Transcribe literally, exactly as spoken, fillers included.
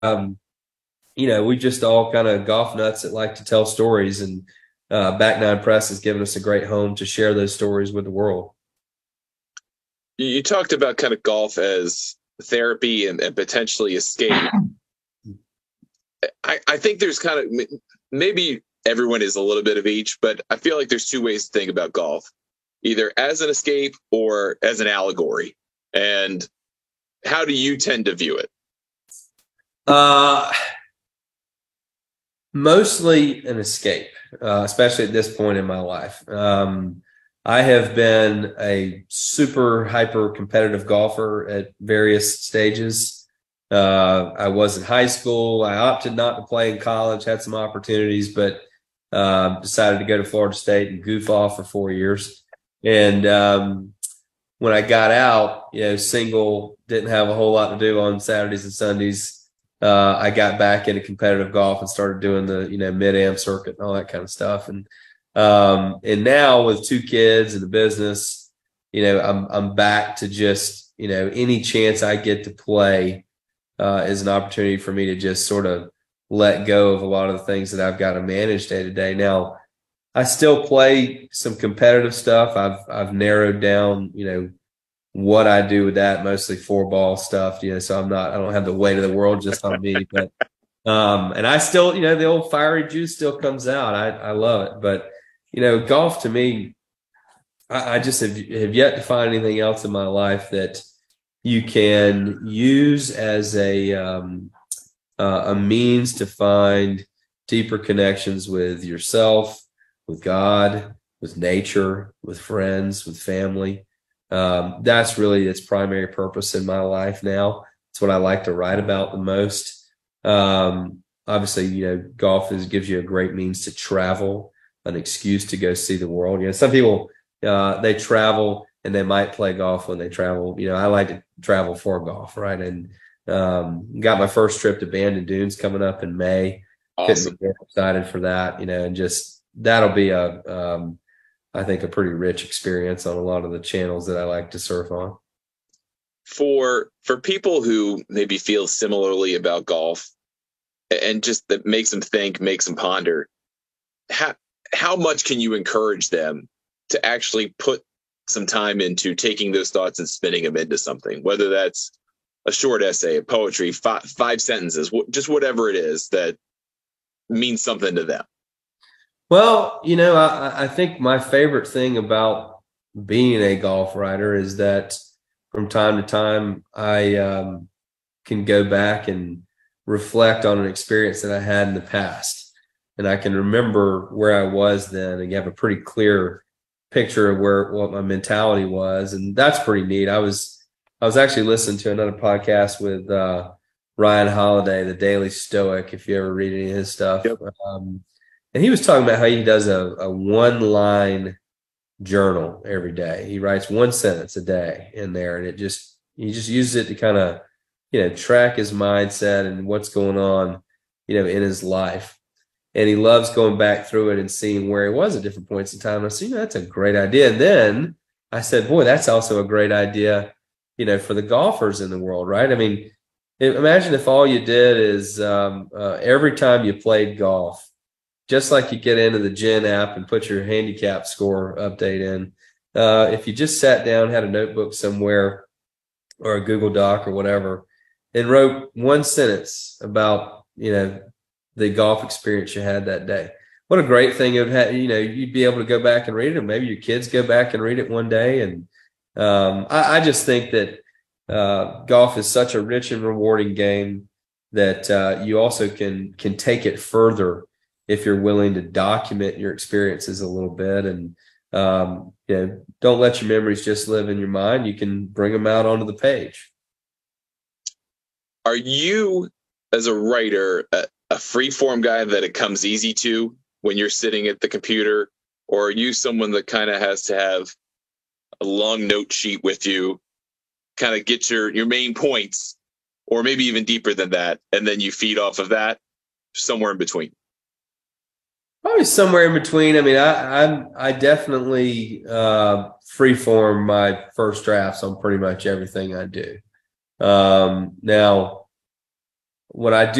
um, you know, we just all kind of golf nuts that like to tell stories, and uh, Back Nine Press has given us a great home to share those stories with the world. You, you talked about kind of golf as therapy and, and potentially escape. I, I think there's kind of maybe everyone is a little bit of each, but I feel like there's two ways to think about golf, either as an escape or as an allegory. And how do you tend to view it? Uh, mostly an escape, uh, especially at this point in my life. Um, I have been a super hyper competitive golfer at various stages. Uh, I was in high school. I opted not to play in college, had some opportunities, but uh, decided to go to Florida State and goof off for four years. And um, when I got out, you know, single, didn't have a whole lot to do on Saturdays and Sundays. Uh, I got back into competitive golf and started doing the, you know, mid-am circuit and all that kind of stuff. And um, and now with two kids and the business, you know, I'm I'm back to just, you know, any chance I get to play uh, is an opportunity for me to just sort of let go of a lot of the things that I've got to manage day to day. Now, I still play some competitive stuff. I've I've narrowed down, you know, what I do with that, mostly four ball stuff, you know, so I'm not, I don't have the weight of the world just on me, but, um, and I still, you know, the old fiery juice still comes out. I, I love it, but, you know, golf to me, I, I just have, have yet to find anything else in my life that you can use as a, um, uh, a means to find deeper connections with yourself, with God, with nature, with friends, with family. Um, that's really its primary purpose in my life now. It's what I like to write about the most. Um, obviously, you know, golf is, gives you a great means to travel, an excuse to go see the world. You know, some people, uh, they travel and they might play golf when they travel. You know, I like to travel for golf, right? And um, got my first trip to Bandon Dunes coming up in May. Awesome. Couldn't be more excited for that, you know, and just that'll be a, um, I think, a pretty rich experience on a lot of the channels that I like to surf on. For for people who maybe feel similarly about golf and just that makes them think, makes them ponder, how how much can you encourage them to actually put some time into taking those thoughts and spinning them into something, whether that's a short essay, a poetry, five, five sentences, just whatever it is that means something to them? Well, you know, I, I think my favorite thing about being a golf writer is that from time to time I um, can go back and reflect on an experience that I had in the past. And I can remember where I was then and have a pretty clear picture of where what my mentality was. And that's pretty neat. I was I was actually listening to another podcast with uh, Ryan Holiday, The Daily Stoic, if you ever read any of his stuff. Yep. Um, and he was talking about how he does a, a one line journal every day. He writes one sentence a day in there, and it just, he just uses it to kind of, you know, track his mindset and what's going on, you know, in his life. And he loves going back through it and seeing where he was at different points in time. And I said, you know, that's a great idea. And then I said, boy, that's also a great idea, you know, for the golfers in the world, right? I mean, imagine if all you did is um, uh, every time you played golf, just like you get into the Gen app and put your handicap score update in, uh, if you just sat down, had a notebook somewhere or a Google Doc or whatever, and wrote one sentence about, you know, the golf experience you had that day. What a great thing it would have, you know, you'd be able to go back and read it, or maybe your kids go back and read it one day. And um, I, I just think that uh, golf is such a rich and rewarding game that uh, you also can can take it further if you're willing to document your experiences a little bit. And um, you know, don't let your memories just live in your mind. You can bring them out onto the page. Are you, as a writer, a, a free form guy that it comes easy to when you're sitting at the computer, or are you someone that kind of has to have a long note sheet with you, kind of get your your main points, or maybe even deeper than that, and then you feed off of that, somewhere in between? Probably somewhere in between. I mean, I I'm, I definitely uh, freeform my first drafts on pretty much everything I do. Um, now, what I do